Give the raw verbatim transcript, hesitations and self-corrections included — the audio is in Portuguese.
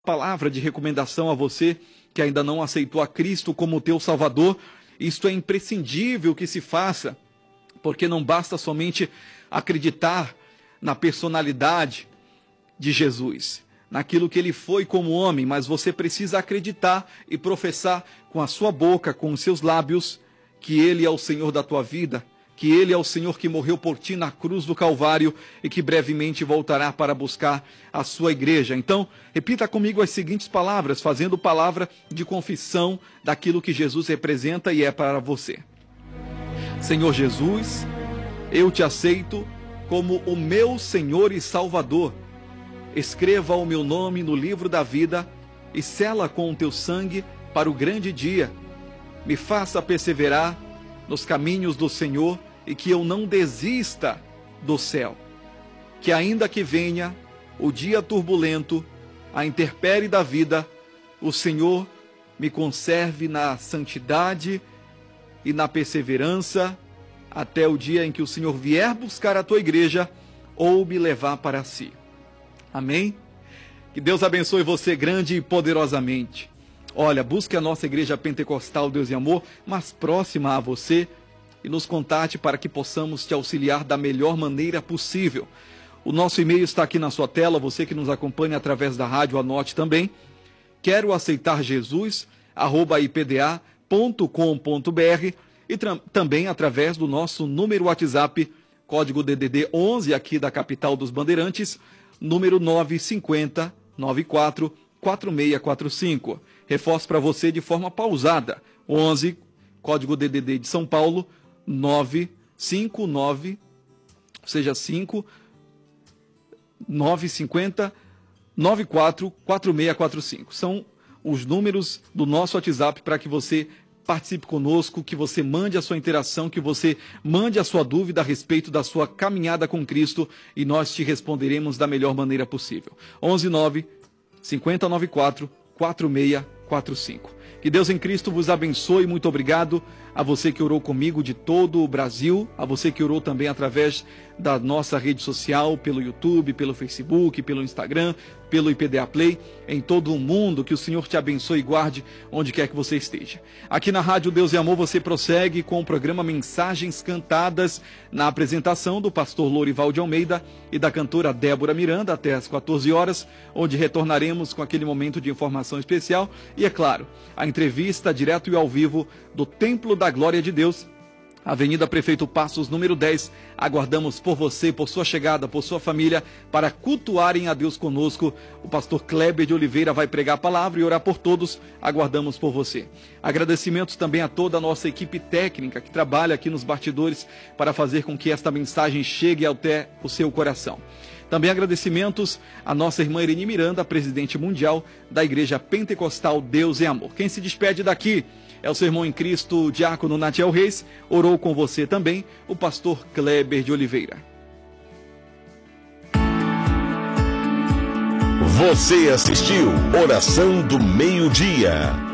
Palavra de recomendação a você que ainda não aceitou a Cristo como teu Salvador. Isto é imprescindível que se faça, porque não basta somente acreditar na personalidade de Jesus, naquilo que ele foi como homem, mas você precisa acreditar e professar com a sua boca, com os seus lábios, que ele é o Senhor da tua vida, que ele é o Senhor que morreu por ti na cruz do Calvário e que brevemente voltará para buscar a sua igreja. Então, repita comigo as seguintes palavras, fazendo palavra de confissão daquilo que Jesus representa e é para você. Senhor Jesus, eu te aceito como o meu Senhor e Salvador. Escreva o meu nome no livro da vida e sela com o teu sangue para o grande dia. Me faça perseverar nos caminhos do Senhor e que eu não desista do céu. Que ainda que venha o dia turbulento, a intempérie da vida, o Senhor me conserve na santidade e na perseverança até o dia em que o Senhor vier buscar a tua igreja ou me levar para si. Amém? Que Deus abençoe você grande e poderosamente. Olha, busque a nossa igreja pentecostal Deus e Amor, mais próxima a você, e nos contate para que possamos te auxiliar da melhor maneira possível. O nosso e-mail está aqui na sua tela, você que nos acompanha através da rádio, anote também. Quero aceitar Jesus, arroba i p d a ponto com ponto b r, e também através do nosso número WhatsApp, código D D D onze aqui da capital dos Bandeirantes, número nove cinco zero nove quatro quatro seis quatro cinco. Reforço para você de forma pausada, onze, código D D D de São Paulo, nove cinco nove, ou seja, cinco, nove cinco zero nove quatro quatro seis quatro cinco. São os números do nosso WhatsApp para que você participe conosco, que você mande a sua interação, que você mande a sua dúvida a respeito da sua caminhada com Cristo e nós te responderemos da melhor maneira possível. onze nove cinco zero nove quatro quatro seis quatro cinco. Que Deus em Cristo vos abençoe. Muito obrigado a você que orou comigo de todo o Brasil, a você que orou também através da nossa rede social, pelo YouTube, pelo Facebook, pelo Instagram, pelo I P D A Play, em todo o mundo. Que o Senhor te abençoe e guarde onde quer que você esteja. Aqui na Rádio Deus e Amor você prossegue com o programa Mensagens Cantadas, na apresentação do pastor Lorival de Almeida e da cantora Débora Miranda, até às quatorze horas, onde retornaremos com aquele momento de informação especial e, é claro, a entrevista direto e ao vivo do Templo da Glória de Deus, Avenida Prefeito Passos, número dez. Aguardamos por você, por sua chegada, por sua família, para cultuarem a Deus conosco. O pastor Kleber de Oliveira vai pregar a palavra e orar por todos. Aguardamos por você. Agradecimentos também a toda a nossa equipe técnica que trabalha aqui nos bastidores para fazer com que esta mensagem chegue até o seu coração. Também agradecimentos à nossa irmã Irene Miranda, presidente mundial da Igreja Pentecostal Deus e Amor. Quem se despede daqui é o seu irmão em Cristo, o diácono Natiel Reis. Orou com você também o pastor Kleber de Oliveira. Você assistiu Oração do Meio-Dia.